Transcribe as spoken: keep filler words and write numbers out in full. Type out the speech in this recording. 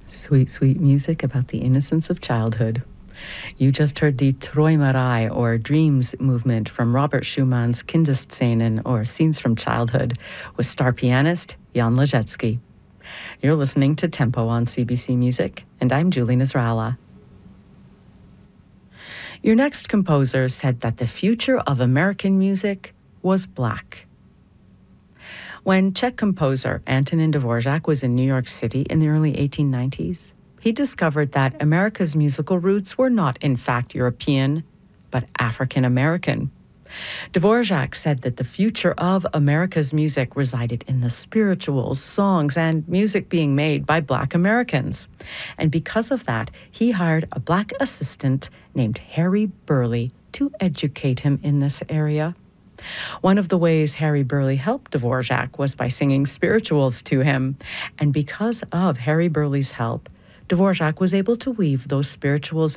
Sweet, sweet music about the innocence of childhood. You just heard the Träumerei, or Dreams movement from Robert Schumann's Kindesszenen, or Scenes from Childhood, with star pianist Jan Ležecký. You're listening to Tempo on C B C Music, and I'm Julie Nasrallah. Your next composer said that the future of American music was black. When Czech composer Antonín Dvořák was in New York City in the early eighteen nineties, he discovered that America's musical roots were not, in fact, European, but African-American. Dvořák said that the future of America's music resided in the spirituals, songs, and music being made by Black Americans. And because of that, he hired a Black assistant named Harry Burleigh to educate him in this area. One of the ways Harry Burleigh helped Dvořák was by singing spirituals to him. And because of Harry Burleigh's help, Dvořák was able to weave those spirituals